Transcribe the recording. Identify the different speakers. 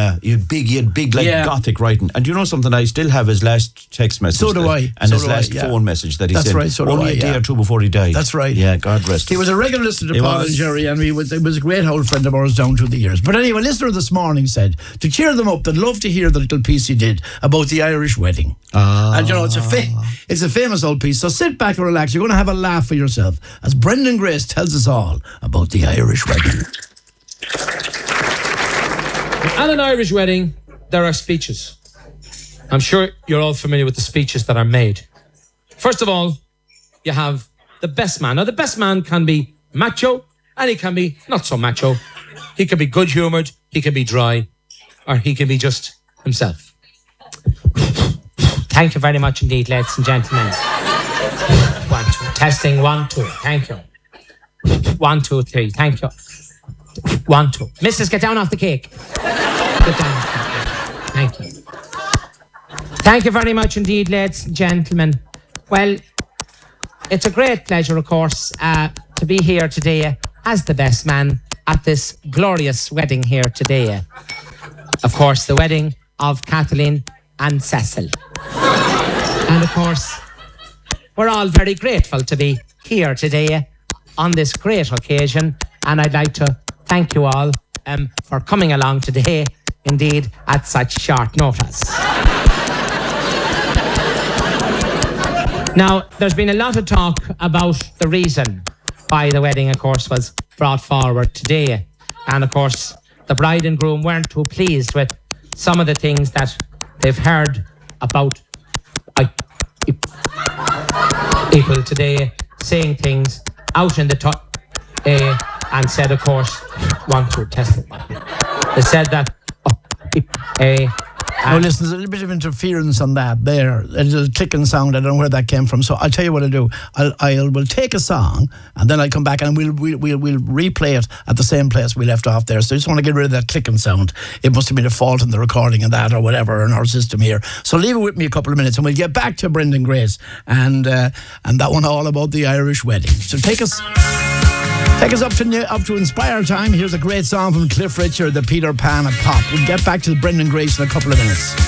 Speaker 1: You had big Gothic writing. And you know something? I still have his last text message.
Speaker 2: So do I.
Speaker 1: And his last phone message that he sent.
Speaker 2: That's right, so do
Speaker 1: only
Speaker 2: I,
Speaker 1: a day or two before he died.
Speaker 2: That's right.
Speaker 1: Yeah, God rest him.
Speaker 2: He was a regular listener to Paul and Jerry, and he was a great old friend of ours down through the years. But anyway, a listener this morning said, to cheer them up, they'd love to hear the little piece he did about the Irish wedding. And you know, it's a famous old piece. So sit back and relax. You're going to have a laugh for yourself as Brendan Grace tells us all about the Irish wedding.
Speaker 3: At an Irish wedding, there are speeches. I'm sure you're all familiar with the speeches that are made. First of all, you have the best man. Now, the best man can be macho, and he can be not so macho. He can be good-humoured, he can be dry, or he can be just himself. Thank you very much indeed, ladies and gentlemen. 1, 2. Testing, 1, 2. Thank you. 1, 2, 3. Thank you. 1, 2. Missus, get down off the cake. Get down. Thank you. Thank you very much indeed, ladies and gentlemen. Well, it's a great pleasure, of course, to be here today as the best man at this glorious wedding here today. Of course, the wedding of Kathleen and Cecil. And of course, we're all very grateful to be here today on this great occasion. And I'd like to thank you all for coming along today, indeed, at such short notice. Now, there's been a lot of talk about the reason why the wedding, of course, was brought forward today. And, of course, the bride and groom weren't too pleased with some of the things that they've heard about people today saying things out in the and said, of course, 1, 2, test it. They said that
Speaker 2: now listen, there's a little bit of interference on that there. There's a clicking sound. I don't know where that came from. So I'll tell you what I'll do. We'll take a song and then I'll come back and we'll replay it at the same place we left off there. So I just want to get rid of that clicking sound. It must have been a fault in the recording of that or whatever in our system here. So leave it with me a couple of minutes and we'll get back to Brendan Grace and that one all about the Irish wedding. So take us up to Inspire time. Here's a great song from Cliff Richard, the Peter Pan of Pop. We'll get back to Brendan Grace in a couple of minutes.